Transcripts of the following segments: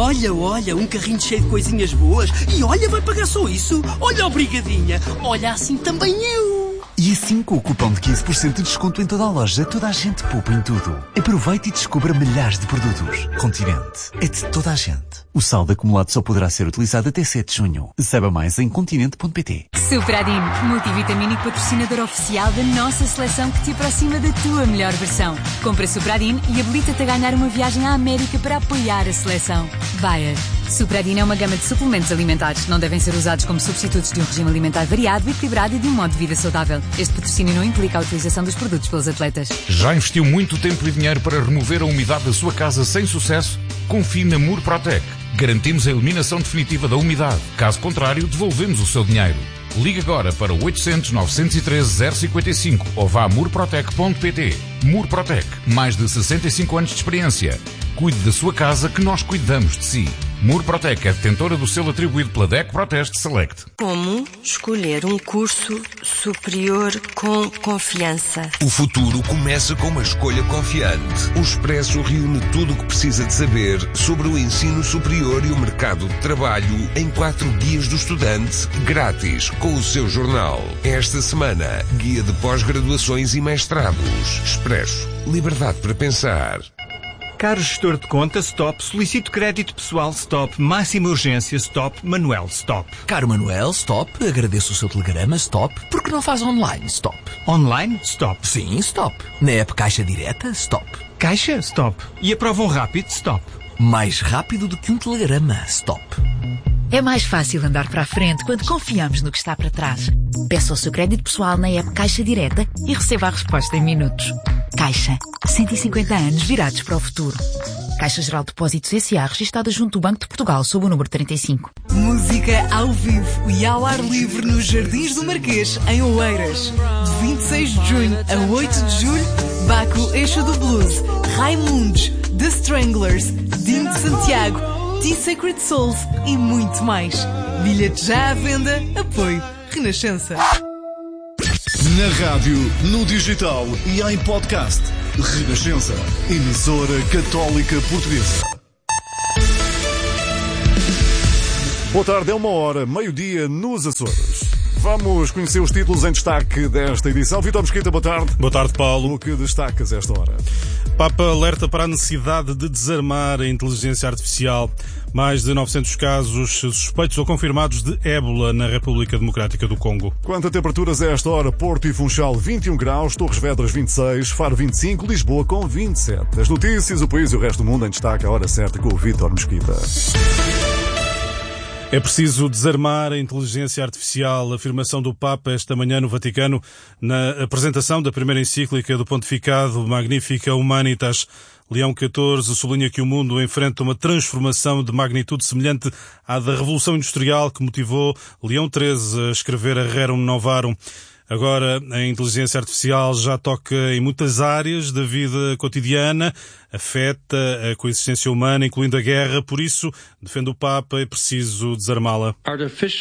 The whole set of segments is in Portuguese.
Olha, um carrinho cheio de coisinhas boas. E olha, vai pagar só isso. Olha, obrigadinha. Olha, assim também eu. E assim, com o cupom de 15% de desconto em toda a loja, toda a gente poupa em tudo. Aproveite e descubra milhares de produtos. Continente. É de toda a gente. O saldo acumulado só poderá ser utilizado até 7 de junho. Saiba mais em continente.pt. Supradin, multivitamínico patrocinador oficial da nossa seleção que te aproxima da tua melhor versão. Compra Supradin e habilita-te a ganhar uma viagem à América para apoiar a seleção. Bayer. Supradin é uma gama de suplementos alimentares. Não devem ser usados como substitutos de um regime alimentar variado, equilibrado e de um modo de vida saudável. Este patrocínio não implica a utilização dos produtos pelos atletas. Já investiu muito tempo e dinheiro para remover a umidade da sua casa sem sucesso? Confie na Murprotec. Garantimos a eliminação definitiva da umidade. Caso contrário, devolvemos o seu dinheiro. Ligue agora para 800 913 055 ou vá a murprotec.pt. Murprotec. Mais de 65 anos de experiência. Cuide da sua casa que nós cuidamos de si. Murprotec é detentora do selo atribuído pela DECO Proteste Select. Como escolher um curso superior com confiança? O futuro começa com uma escolha confiante. O Expresso reúne tudo o que precisa de saber sobre o ensino superior e o mercado de trabalho em 4 guias do estudante, grátis, com o seu jornal. Esta semana, guia de pós-graduações e mestrados. Expresso. Liberdade para pensar. Caro gestor de conta, stop. Solicito crédito pessoal, stop. Máxima urgência, stop. Manuel, stop. Caro Manuel, stop. Agradeço o seu telegrama, stop. Por que não faz online, stop? Online, stop. Sim, stop. Na app Caixa Direta, stop. Caixa, stop. E aprovam rápido, stop. Mais rápido do que um telegrama, stop. É mais fácil andar para a frente quando confiamos no que está para trás. Peça o seu crédito pessoal na app Caixa Direta e receba a resposta em minutos. Caixa. 150 anos virados para o futuro. Caixa Geral de Depósitos S.A. registada junto do Banco de Portugal sob o número 35. Música ao vivo e ao ar livre nos Jardins do Marquês, em Oeiras. De 26 de junho a 8 de julho, Baco Eixo do Blues, Raimundos, The Stranglers, Dino de Santiago, T-Sacred Souls e muito mais. Bilhete já à venda. Apoio Renascença. Na rádio, no digital e em podcast. Renascença. Emissora católica portuguesa. Boa tarde, é 1h, meio-dia nos Açores. Vamos conhecer os títulos em destaque desta edição. Vitor Mesquita, boa tarde. Boa tarde, Paulo. O que destacas esta hora? Papa alerta para a necessidade de desarmar a inteligência artificial. Mais de 900 casos suspeitos ou confirmados de ébola na República Democrática do Congo. Quanto a temperaturas a esta hora, Porto e Funchal 21 graus, Torres Vedras 26, Faro 25, Lisboa com 27. As notícias, o país e o resto do mundo em destaque à hora certa com o Vitor Mesquita. É preciso desarmar a inteligência artificial. Afirmação do Papa esta manhã no Vaticano na apresentação da primeira encíclica do pontificado Magnificat Humanitas. Leão XIV sublinha que o mundo enfrenta uma transformação de magnitude semelhante à da Revolução Industrial que motivou Leão XIII a escrever a Rerum Novarum. Agora, a inteligência artificial já toca em muitas áreas da vida cotidiana, afeta a coexistência humana, incluindo a guerra. Por isso, defende o Papa, é preciso desarmá-la. A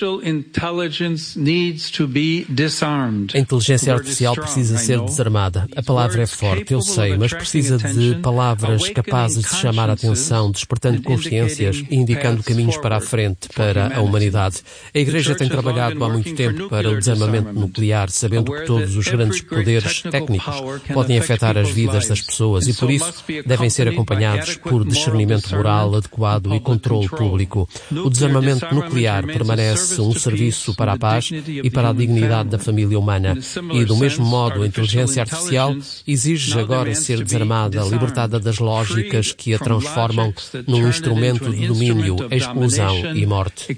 inteligência artificial precisa ser desarmada. A palavra é forte, eu sei, mas precisa de palavras capazes de chamar a atenção, despertando consciências e indicando caminhos para a frente, para a humanidade. A Igreja tem trabalhado há muito tempo para o desarmamento nuclear, sabendo que todos os grandes poderes técnicos podem afetar as vidas das pessoas e, por isso, devem ser acompanhados por discernimento moral adequado e controle público. O desarmamento nuclear permanece um serviço para a paz e para a dignidade da família humana. E, do mesmo modo, a inteligência artificial exige agora ser desarmada, libertada das lógicas que a transformam num instrumento de domínio, exclusão e morte.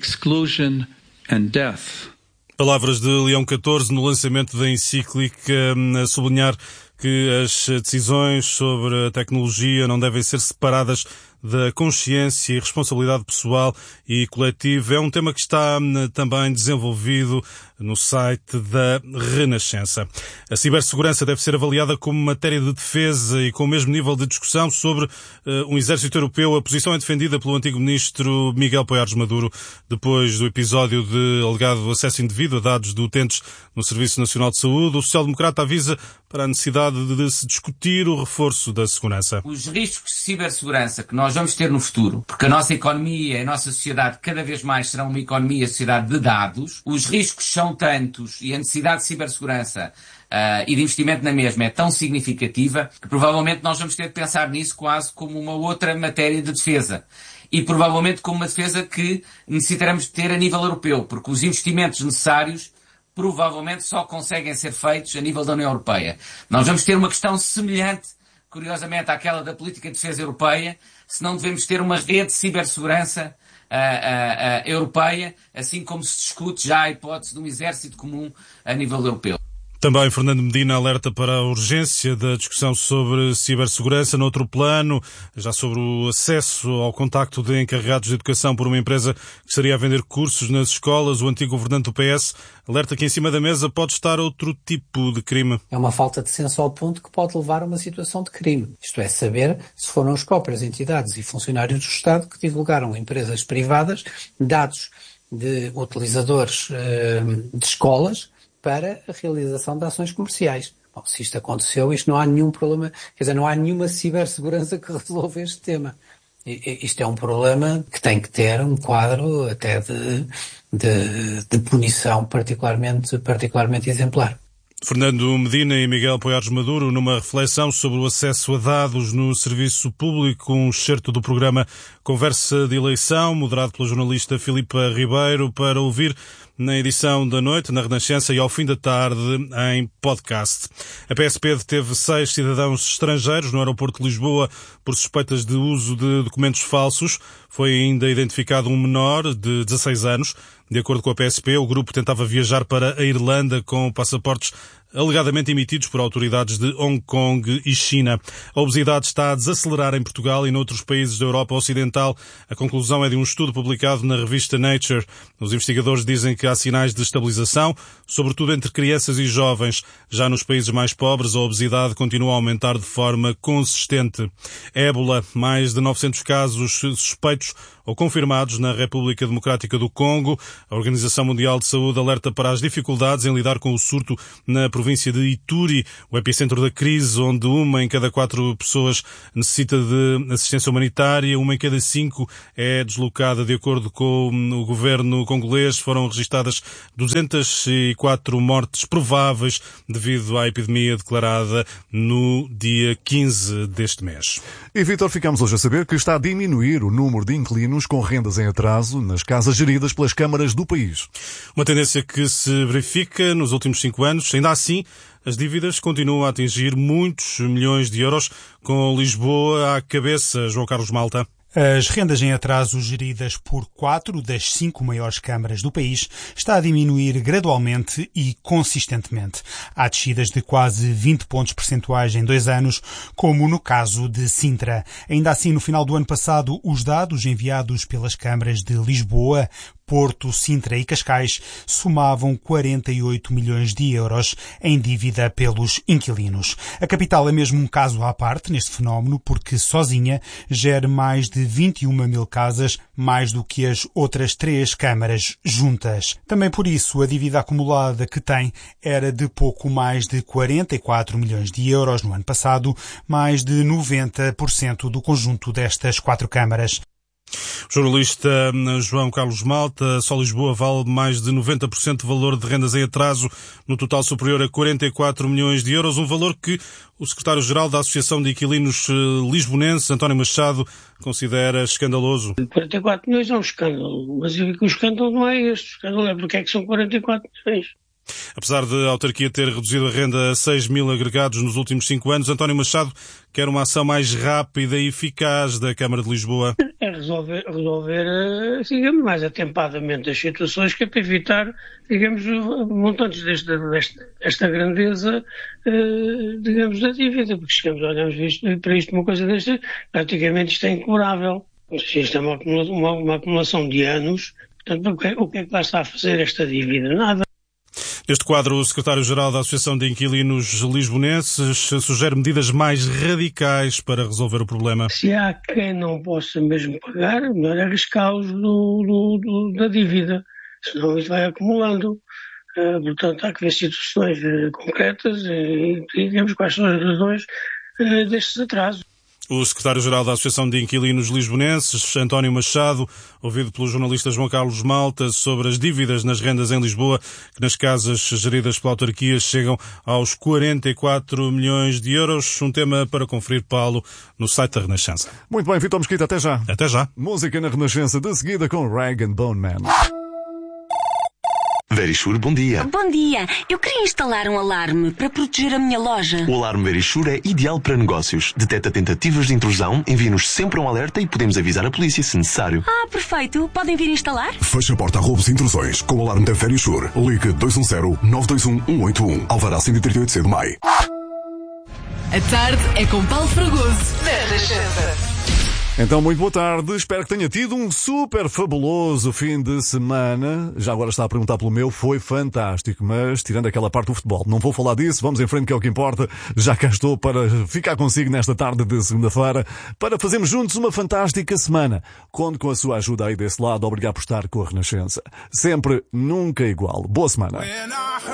Palavras de Leão XIV no lançamento da encíclica, a sublinhar que as decisões sobre a tecnologia não devem ser separadas da consciência e responsabilidade pessoal e coletiva. É um tema que está também desenvolvido no site da Renascença. A cibersegurança deve ser avaliada como matéria de defesa e com o mesmo nível de discussão sobre um exército europeu. A posição é defendida pelo antigo ministro Miguel Poiares Maduro, depois do episódio de alegado acesso indevido a dados de utentes no Serviço Nacional de Saúde. O social-democrata avisa para a necessidade necessidade de se discutir o reforço da segurança. Os riscos de cibersegurança que nós vamos ter no futuro, porque a nossa economia, a nossa sociedade cada vez mais será uma economia e sociedade de dados, os riscos são tantos e a necessidade de cibersegurança e de investimento na mesma é tão significativa que provavelmente nós vamos ter de pensar nisso quase como uma outra matéria de defesa. E provavelmente como uma defesa que necessitaremos de ter a nível europeu, porque os investimentos necessários provavelmente só conseguem ser feitos a nível da União Europeia. Nós vamos ter uma questão semelhante, curiosamente, àquela da política de defesa europeia, se não devemos ter uma rede de cibersegurança europeia, assim como se discute já a hipótese de um exército comum a nível europeu. Também Fernando Medina alerta para a urgência da discussão sobre cibersegurança. Noutro plano, já sobre o acesso ao contacto de encarregados de educação por uma empresa que estaria a vender cursos nas escolas, o antigo governante do PS alerta que em cima da mesa pode estar outro tipo de crime. É uma falta de senso ao ponto que pode levar a uma situação de crime. Isto é, saber se foram as próprias entidades e funcionários do Estado que divulgaram a empresas privadas dados de utilizadores de escolas para a realização de ações comerciais. Bom, se isto aconteceu, isto não há nenhum problema, quer dizer, não há nenhuma cibersegurança que resolva este tema. Isto é um problema que tem que ter um quadro até de punição particularmente exemplar. Fernando Medina e Miguel Poiares Maduro, numa reflexão sobre o acesso a dados no serviço público, um excerto do programa Conversa de Eleição, moderado pela jornalista Filipa Ribeiro, para ouvir na edição da noite, na Renascença e ao fim da tarde em podcast. A PSP deteve 6 cidadãos estrangeiros no aeroporto de Lisboa por suspeitas de uso de documentos falsos. Foi ainda identificado um menor de 16 anos. De acordo com a PSP, o grupo tentava viajar para a Irlanda com passaportes alegadamente emitidos por autoridades de Hong Kong e China. A obesidade está a desacelerar em Portugal e noutros países da Europa Ocidental. A conclusão é de um estudo publicado na revista Nature. Os investigadores dizem que há sinais de estabilização, sobretudo entre crianças e jovens. Já nos países mais pobres, a obesidade continua a aumentar de forma consistente. Ébola, mais de 900 casos suspeitos ou confirmados na República Democrática do Congo. A Organização Mundial de Saúde alerta para as dificuldades em lidar com o surto na província de Ituri, o epicentro da crise, onde 1 em cada 4 pessoas necessita de assistência humanitária, 1 em cada 5 é deslocada. De acordo com o governo congolês, foram registadas 204 mortes prováveis devido à epidemia declarada no dia 15 deste mês. E, Vítor, ficamos hoje a saber que está a diminuir o número de inquilinos com rendas em atraso nas casas geridas pelas câmaras do país. Uma tendência que se verifica nos últimos 5 anos. Ainda assim, as dívidas continuam a atingir muitos milhões de euros, com Lisboa à cabeça. João Carlos Malta. As rendas em atraso geridas por 4 das 5 maiores câmaras do país está a diminuir gradualmente e consistentemente. Há descidas de quase 20 pontos percentuais em 2 anos, como no caso de Sintra. Ainda assim, no final do ano passado, os dados enviados pelas câmaras de Lisboa, Porto, Sintra e Cascais somavam 48 milhões de euros em dívida pelos inquilinos. A capital é mesmo um caso à parte neste fenómeno, porque sozinha gera mais de 21 mil casas, mais do que as outras 3 câmaras juntas. Também por isso, a dívida acumulada que tem era de pouco mais de 44 milhões de euros no ano passado, mais de 90% do conjunto destas 4 câmaras. O jornalista João Carlos Malta, só Lisboa vale mais de 90% do valor de rendas em atraso, no total superior a 44 milhões de euros, um valor que o secretário-geral da Associação de Inquilinos Lisbonenses, António Machado, considera escandaloso. 44 milhões é um escândalo, mas o escândalo não é este. O escândalo é porque é que são 44 milhões. Apesar de a autarquia ter reduzido a renda a 6 mil agregados nos últimos 5 anos, António Machado quer uma ação mais rápida e eficaz da Câmara de Lisboa. É resolver digamos, mais atempadamente as situações, que é para evitar, digamos, montantes desta grandeza, digamos, da dívida, porque chegamos a olharmos para isto uma coisa desta, praticamente isto é incurável. Isto é uma acumulação de anos, portanto, o que é que lá está a fazer esta dívida? Nada. Neste quadro, o secretário-geral da Associação de Inquilinos Lisbonenses sugere medidas mais radicais para resolver o problema. Se há quem não possa mesmo pagar, melhor arriscá-los da dívida, senão isso vai acumulando. Portanto, há que ver situações concretas e digamos quais são as razões destes atrasos. O secretário-geral da Associação de Inquilinos Lisbonenses, António Machado, ouvido pelo jornalista João Carlos Malta sobre as dívidas nas rendas em Lisboa, que nas casas geridas pela autarquia chegam aos 44 milhões de euros. Um tema para conferir, Paulo, no site da Renascença. Muito bem, Vitor Mesquita, até já. Até já. Música na Renascença, de seguida com Rag & Bone Man. Verisure, bom dia. Bom dia. Eu queria instalar um alarme para proteger a minha loja. O alarme Verisure é ideal para negócios. Detecta tentativas de intrusão, envia-nos sempre um alerta e podemos avisar a polícia se necessário. Ah, perfeito. Podem vir instalar? Feche a porta a roubos e intrusões com o alarme da Verisure. Ligue 210-921-181. Alvará 138C de Maio. A tarde é com Paulo Fragoso, na Renascença. Então, muito boa tarde. Espero que tenha tido um super fabuloso fim de semana. Já agora está a perguntar pelo meu. Foi fantástico, mas tirando aquela parte do futebol. Não vou falar disso. Vamos em frente, que é o que importa. Já cá estou para ficar consigo nesta tarde de segunda-feira para fazermos juntos uma fantástica semana. Conto com a sua ajuda aí desse lado. Obrigado por estar com a Renascença. Sempre, nunca igual. Boa semana.